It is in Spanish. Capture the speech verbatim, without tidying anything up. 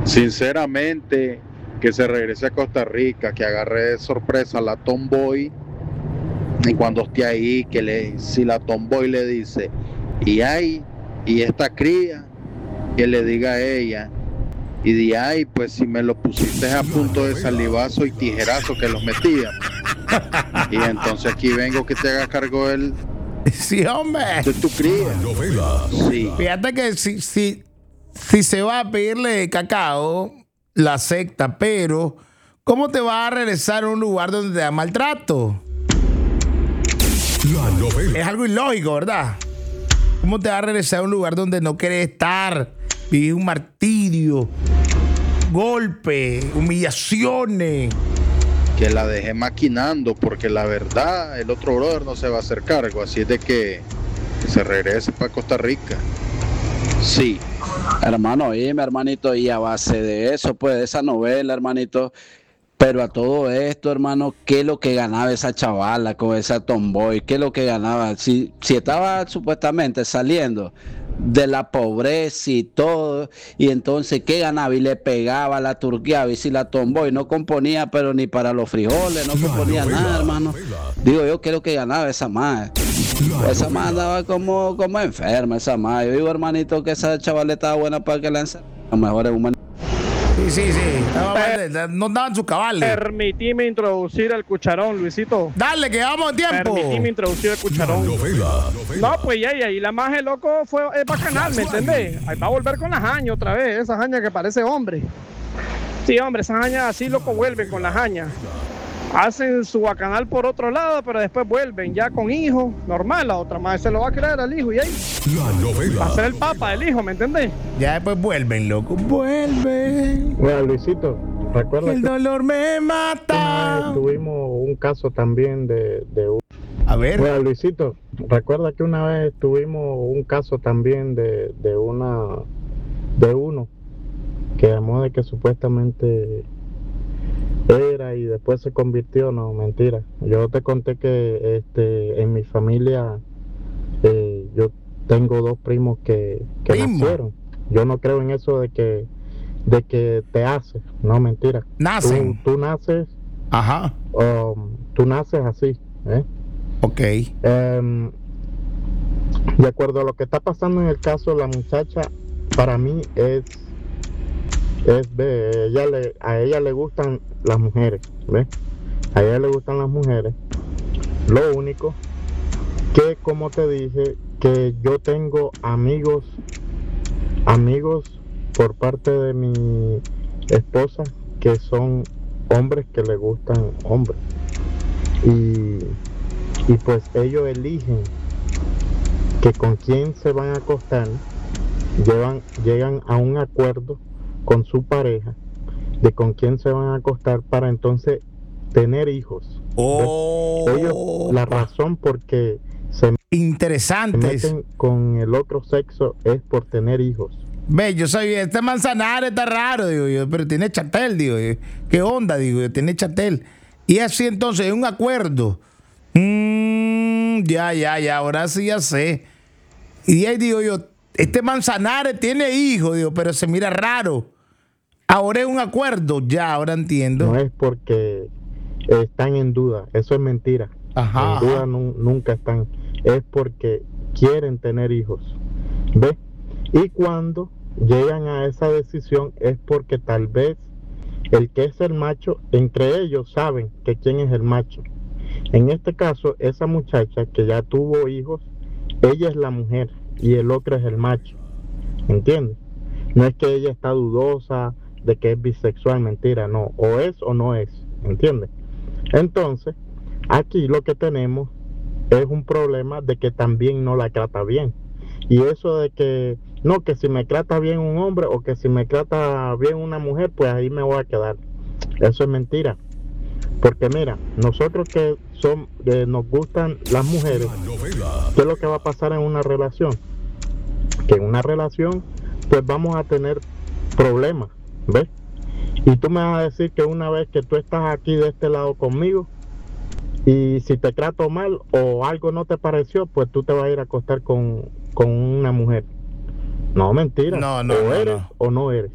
Sinceramente, que se regrese a Costa Rica, que agarre de sorpresa a la Tomboy, y cuando esté ahí, que le, si la Tomboy le dice, y ay, y esta cría, que le diga a ella, y di, ay, pues si me lo pusiste a punto de salivazo y tijerazo que los metía. Y entonces aquí vengo que te haga cargo el Sí, hombre. de tu cría. Sí. Fíjate que si, si, si se va a pedirle cacao, la acepta, pero ¿cómo te va a regresar a un lugar donde te da maltrato? La novela. Es algo ilógico, ¿verdad? ¿Cómo te va a regresar a un lugar donde no quieres estar? Vivir un martirio, golpe, humillaciones. Que la dejé maquinando, porque la verdad el otro brother no se va a hacer cargo, así es de que, que se regrese para Costa Rica. Sí. Hermano, oíme, hermanito, y a base de eso, pues, de esa novela, hermanito, pero a todo esto, hermano, ¿qué es lo que ganaba esa chavala con esa tomboy? ¿Qué es lo que ganaba? Si, si estaba supuestamente saliendo de la pobreza y todo, y entonces, ¿qué ganaba? Y le pegaba, la turqueaba, y si la tomboy no componía, pero ni para los frijoles, no componía nada, hermano. Digo yo, ¿qué es lo que ganaba esa madre? Esa madre andaba como, como enferma, esa madre. Yo digo, hermanito, que esa chavala estaba buena para que la encerrara. A lo mejor es un... Sí, sí, sí. Estaba- no daban sus cabales. Permitime introducir el cucharón, Luisito. Dale, que vamos en tiempo. Permitime introducir el La cucharón. novela. No, pues ya, y ahí la maje loco fue es bacanal, ¿me entendés? Ahí va a volver con las hañas otra vez, esa haña que parece hombre. Sí, hombre, esas hañas así loco vuelven con las hañas. Hacen su bacanal por otro lado, pero después vuelven ya con hijos, normal, la otra maje se lo va a creer al hijo y ahí La novela. va a ser el papa del hijo, ¿me entendés? Ya después vuelven, loco. Vuelven. Mira, Luisito, recuerda El que dolor me una vez mata. tuvimos un caso también de, de un... A ver. Mira, Luisito, recuerda que una vez tuvimos un caso también de, de una de uno que llamó de que supuestamente era y después se convirtió. No, mentira. Yo te conté que este en mi familia eh, yo tengo dos primos que, que ¿Primo? nacieron. Yo no creo en eso de que de que te haces. No, mentira. Nacen. Tú, tú naces, Ajá. um, tú naces así, ¿eh? Ok. Em, de acuerdo a lo que está pasando en el caso de la muchacha, para mí es, es ve, ella le, a ella le gustan las mujeres, ¿ves? A ella le gustan las mujeres. Lo único que, como te dije, que yo tengo amigos, amigos por parte de mi esposa que son hombres que le gustan hombres. Y y pues ellos eligen que con quién se van a acostar, llevan, llegan a un acuerdo con su pareja de con quién se van a acostar para entonces tener hijos. Oh. Ellos, la razón por que se Interesantes. meten con el otro sexo es por tener hijos. Ve, yo sabía, este Manzanares está raro, digo yo, pero tiene chatel, digo yo. ¿Qué onda, digo yo? Tiene chatel. Y así entonces, es un acuerdo. Mm, ya, ya, ya, ahora sí ya sé. Y ahí digo yo, este Manzanares tiene hijos, digo, pero se mira raro. Ahora es un acuerdo, ya, ahora entiendo. No es porque están en duda, eso es mentira. Ajá, En duda ajá. nu- nunca están, es porque quieren tener hijos. ¿Ves? Y cuando llegan a esa decisión es porque tal vez el que es el macho, entre ellos saben que quién es el macho. En este caso, esa muchacha que ya tuvo hijos, ella es la mujer y el otro es el macho. ¿Entiendes? No es que ella está dudosa de que es bisexual, mentira, no. O es o no es. ¿Entiendes? Entonces, aquí lo que tenemos es un problema de que también no la trata bien. Y eso de que, no, que si me trata bien un hombre o que si me trata bien una mujer, pues ahí me voy a quedar. Eso es mentira. Porque mira, nosotros que son, que nos gustan las mujeres, La novela. ¿qué es lo que va a pasar en una relación? Que en una relación, pues vamos a tener problemas, ¿ves? Y tú me vas a decir que una vez que tú estás aquí de este lado conmigo, y si te trato mal o algo no te pareció, pues tú te vas a ir a acostar con, con una mujer. No, mentira. No, no, o no, eres no. o no eres.